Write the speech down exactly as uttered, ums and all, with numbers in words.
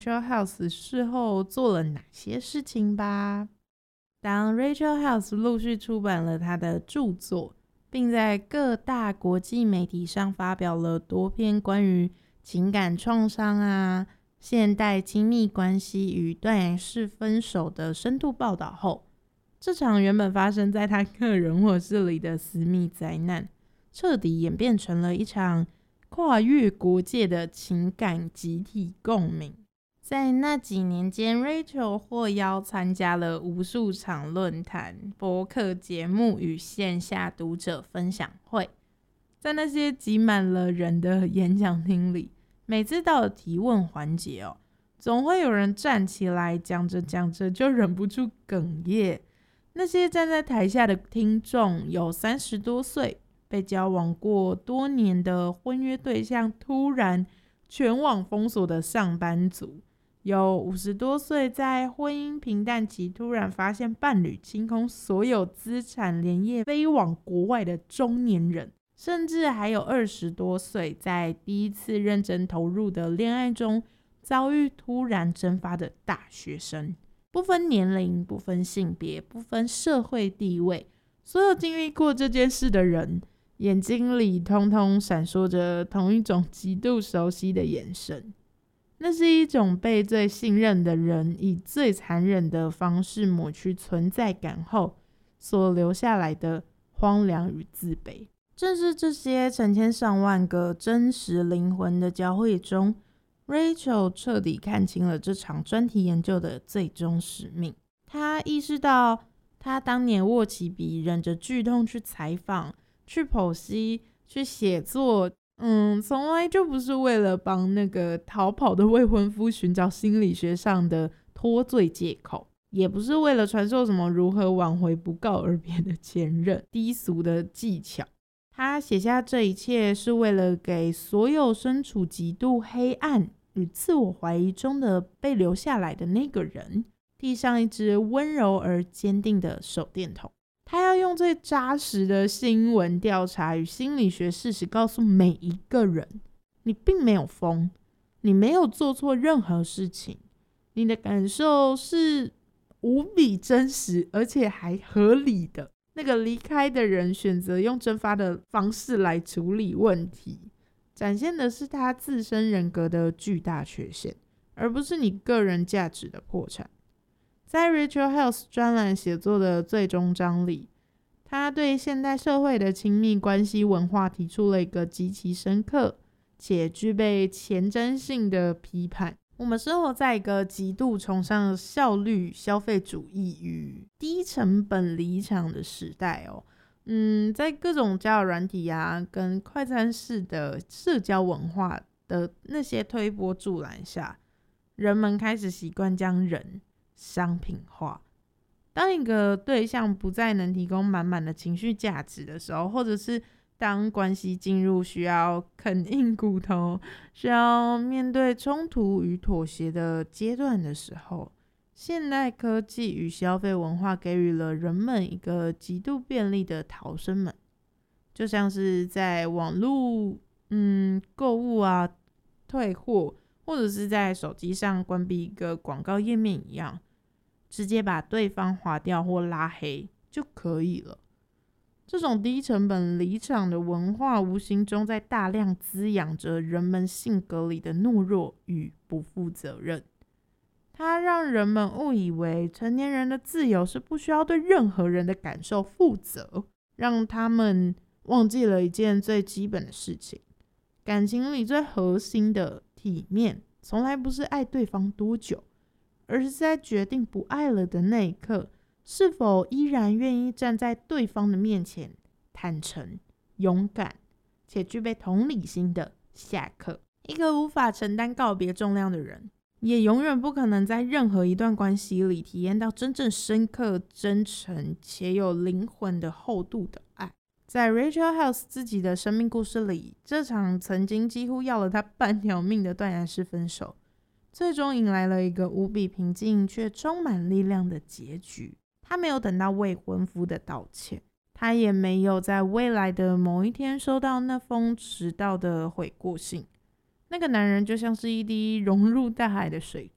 Rachel House 事后做了哪些事情吧。当 Rachel House 陆续出版了她的著作，并在各大国际媒体上发表了多篇关于情感创伤啊、现代亲密关系与断崖式分手的深度报道后，这场原本发生在他个人卧室里的私密灾难，彻底演变成了一场跨越国界的情感集体共鸣。在那几年间 Rachel 获邀参加了无数场论坛、播客节目与线下读者分享会。在那些挤满了人的演讲厅里，每次到了提问环节哦，总会有人站起来讲着讲着就忍不住哽咽。那些站在台下的听众有三十多岁，被交往过多年的婚约对象突然全网封锁的上班族，有五十多岁在婚姻平淡期突然发现伴侣清空所有资产连夜飞往国外的中年人，甚至还有二十多岁在第一次认真投入的恋爱中遭遇突然蒸发的大学生。不分年龄，不分性别，不分社会地位，所有经历过这件事的人眼睛里通通闪烁着同一种极度熟悉的眼神。那是一种被最信任的人以最残忍的方式抹去存在感后所留下来的荒凉与自卑。正是这些成千上万个真实灵魂的交汇中， Rachel 彻底看清了这场专题研究的最终使命。她意识到她当年握起笔，忍着剧痛去采访、去剖析、去写作，嗯，从来就不是为了帮那个逃跑的未婚夫寻找心理学上的脱罪借口，也不是为了传授什么如何挽回不告而别的前任低俗的技巧。他写下这一切是为了给所有身处极度黑暗与自我怀疑中的被留下来的那个人递上一支温柔而坚定的手电筒。他要用最扎实的新闻调查与心理学事实告诉每一个人，你并没有疯，你没有做错任何事情，你的感受是无比真实而且还合理的。那个离开的人选择用蒸发的方式来处理问题，展现的是他自身人格的巨大缺陷，而不是你个人价值的破产。在 Rachel House 专栏写作的最终章里，他对现代社会的亲密关系文化提出了一个极其深刻且具备前瞻性的批判。我们生活在一个极度崇尚效率、消费主义与低成本离场的时代哦。嗯，在各种交友软体啊，跟快餐式的社交文化的那些推波助澜下，人们开始习惯将人商品化。当一个对象不再能提供满满的情绪价值的时候，或者是当关系进入需要啃硬骨头、需要面对冲突与妥协的阶段的时候，现代科技与消费文化给予了人们一个极度便利的逃生门，就像是在网络嗯购物啊、退货，或者是在手机上关闭一个广告页面一样，直接把对方划掉或拉黑就可以了。这种低成本离场的文化无形中在大量滋养着人们性格里的懦弱与不负责任。它让人们误以为成年人的自由是不需要对任何人的感受负责，让他们忘记了一件最基本的事情：感情里最核心的体面从来不是爱对方多久，而是在决定不爱了的那一刻，是否依然愿意站在对方的面前，坦诚、勇敢且具备同理心的下课。一个无法承担告别重量的人，也永远不可能在任何一段关系里体验到真正深刻、真诚且有灵魂的厚度的爱。在 Rachel House 自己的生命故事里，这场曾经几乎要了他半条命的断崖式分手，最终迎来了一个无比平静却充满力量的结局。他没有等到未婚夫的道歉，他也没有在未来的某一天收到那封迟到的悔过信。那个男人就像是一滴融入大海的水